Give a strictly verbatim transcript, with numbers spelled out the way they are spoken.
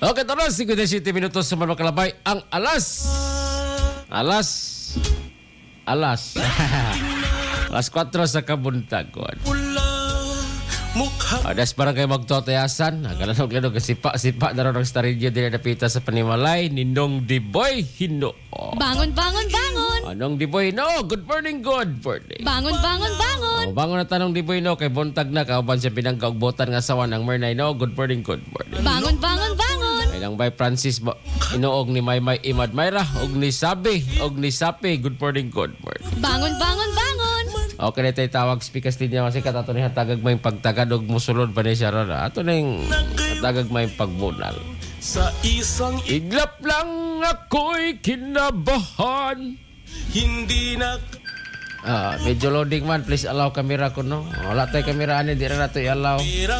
Okay, ito na, fifty-seven minutos sa mga kalabay. Ang alas. Alas. Alas. Alas four sa kabuntagon. Adas parang kayo magtotayasan. Agalan-galan kasi sipa-sipa na rin ang starilyo din napita sa panimalay. Ninong Diboy Hino. Bangon, bangon, bangon. Anong Diboy Hino? Good morning, good morning. Bangon, bangon, bangon. Oh, bangon na tanong Diboy Hino. Kay buntag na kauban siya pinangkaugbotan nga sawan ng Mernay. No, good morning, good morning. Bangon, bangon, bangon. Ay lang by Francis ba? Inuog ni Maymay Imad Mayra. Og ni Sabi. Og ni Sapi. Good morning, good morning. Bangon, bangon, bangon. Okay na tayo tawag speakers din niya kasi katato niya tagag may pagtagad og musulod pa ni siya rara. Ato na yung tagag may pagbunal. Sa isang iglap lang ako'y kinabahan. Hindi na... Ah, medyo loading man. Please allow camera ko, no? Wala tayo camera ani. Di na nato i-allow.